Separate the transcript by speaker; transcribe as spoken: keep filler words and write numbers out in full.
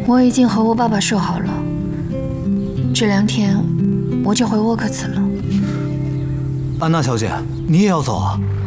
Speaker 1: 我已经和我爸爸说好了，这两天我就回沃克茨了。
Speaker 2: 安娜小姐，你也要走啊？